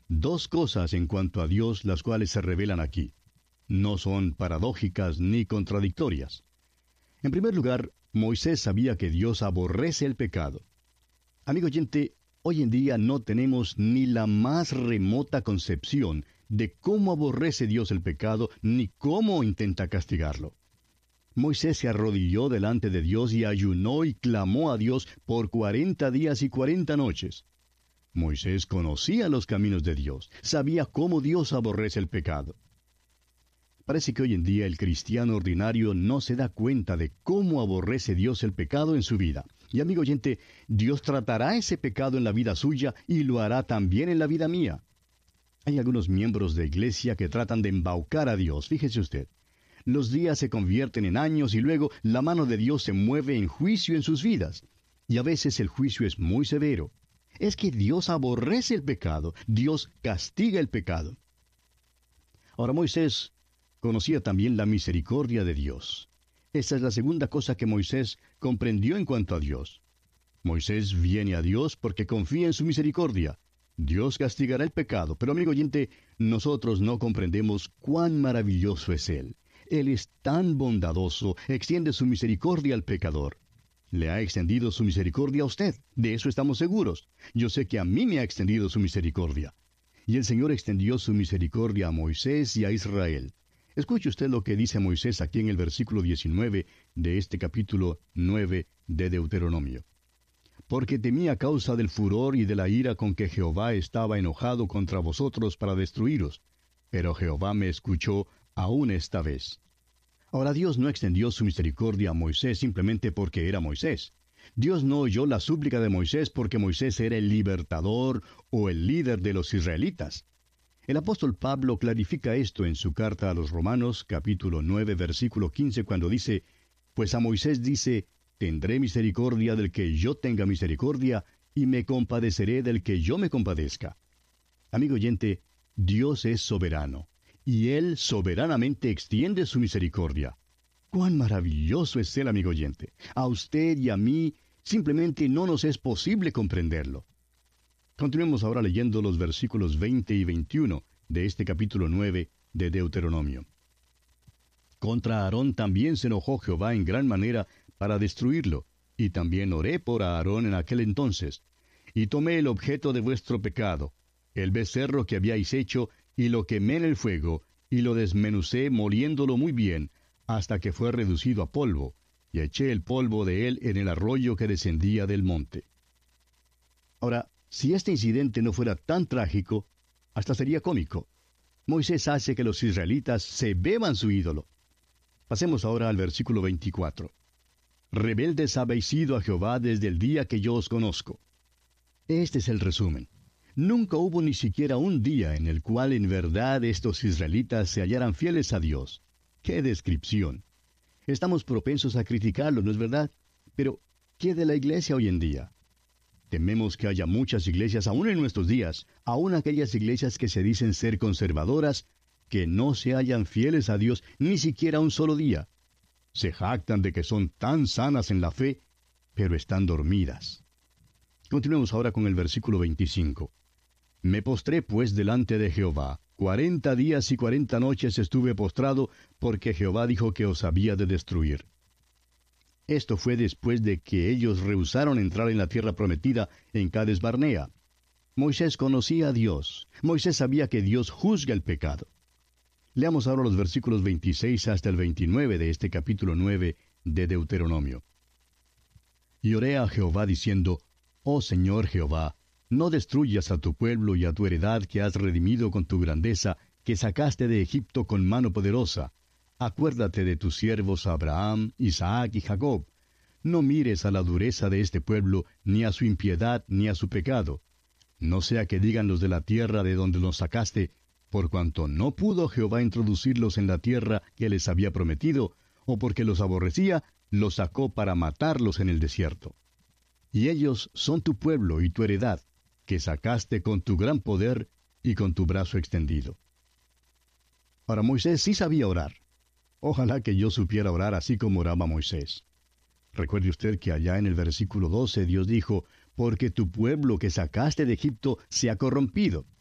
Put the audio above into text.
dos cosas en cuanto a Dios las cuales se revelan aquí. No son paradójicas ni contradictorias. En primer lugar, Moisés sabía que Dios aborrece el pecado. Amigo oyente, hoy en día no tenemos ni la más remota concepción de cómo aborrece Dios el pecado, ni cómo intenta castigarlo. Moisés se arrodilló delante de Dios y ayunó y clamó a Dios por 40 días y 40 noches. Moisés conocía los caminos de Dios, sabía cómo Dios aborrece el pecado. Parece que hoy en día el cristiano ordinario no se da cuenta de cómo aborrece Dios el pecado en su vida. Y amigo oyente, Dios tratará ese pecado en la vida suya y lo hará también en la vida mía. Hay algunos miembros de iglesia que tratan de embaucar a Dios, fíjese usted. Los días se convierten en años y luego la mano de Dios se mueve en juicio en sus vidas. Y a veces el juicio es muy severo. Es que Dios aborrece el pecado, Dios castiga el pecado. Ahora Moisés conocía también la misericordia de Dios. Esta es la segunda cosa que Moisés comprendió en cuanto a Dios. Moisés viene a Dios porque confía en su misericordia. Dios castigará el pecado, pero amigo oyente, nosotros no comprendemos cuán maravilloso es Él. Él es tan bondadoso, extiende su misericordia al pecador. Le ha extendido su misericordia a usted, de eso estamos seguros. Yo sé que a mí me ha extendido su misericordia. Y el Señor extendió su misericordia a Moisés y a Israel. Escuche usted lo que dice Moisés aquí en el versículo 19 de este capítulo 9 de Deuteronomio. Porque temí a causa del furor y de la ira con que Jehová estaba enojado contra vosotros para destruiros. Pero Jehová me escuchó aún esta vez. Ahora Dios no extendió su misericordia a Moisés simplemente porque era Moisés. Dios no oyó la súplica de Moisés porque Moisés era el libertador o el líder de los israelitas. El apóstol Pablo clarifica esto en su carta a los Romanos, capítulo 9, versículo 15, cuando dice, pues a Moisés dice, tendré misericordia del que yo tenga misericordia, y me compadeceré del que yo me compadezca. Amigo oyente, Dios es soberano, y Él soberanamente extiende su misericordia. ¡Cuán maravilloso es Él, amigo oyente! A usted y a mí simplemente no nos es posible comprenderlo. Continuemos ahora leyendo los versículos 20 y 21 de este capítulo 9 de Deuteronomio. Contra Aarón también se enojó Jehová en gran manera para destruirlo, y también oré por Aarón en aquel entonces. Y tomé el objeto de vuestro pecado, el becerro que habíais hecho, y lo quemé en el fuego, y lo desmenucé moliéndolo muy bien, hasta que fue reducido a polvo, y eché el polvo de él en el arroyo que descendía del monte. Ahora, si este incidente no fuera tan trágico, hasta sería cómico. Moisés hace que los israelitas se beban su ídolo. Pasemos ahora al versículo 24. Rebeldes habéis sido a Jehová desde el día que yo os conozco. Este es el resumen. Nunca hubo ni siquiera un día en el cual en verdad estos israelitas se hallaran fieles a Dios. ¡Qué descripción! Estamos propensos a criticarlo, ¿no es verdad? Pero, ¿qué de la iglesia hoy en día? Tememos que haya muchas iglesias aún en nuestros días, aún aquellas iglesias que se dicen ser conservadoras, que no se hallan fieles a Dios ni siquiera un solo día. Se jactan de que son tan sanas en la fe, pero están dormidas. Continuemos ahora con el versículo 25. Me postré pues delante de Jehová. 40 días y 40 noches estuve postrado, porque Jehová dijo que os había de destruir. Esto fue después de que ellos rehusaron entrar en la tierra prometida en Cades Barnea. Moisés conocía a Dios. Moisés sabía que Dios juzga el pecado. Leamos ahora los versículos 26 hasta el 29 de este capítulo 9 de Deuteronomio. Y oré a Jehová diciendo, Oh Señor Jehová, no destruyas a tu pueblo y a tu heredad que has redimido con tu grandeza, que sacaste de Egipto con mano poderosa. Acuérdate de tus siervos Abraham, Isaac y Jacob. No mires a la dureza de este pueblo, ni a su impiedad, ni a su pecado. No sea que digan los de la tierra de donde los sacaste, por cuanto no pudo Jehová introducirlos en la tierra que les había prometido, o porque los aborrecía, los sacó para matarlos en el desierto. Y ellos son tu pueblo y tu heredad, que sacaste con tu gran poder y con tu brazo extendido. Ahora Moisés sí sabía orar. Ojalá que yo supiera orar así como oraba Moisés. Recuerde usted que allá en el versículo 12 Dios dijo, porque tu pueblo que sacaste de Egipto se ha corrompido.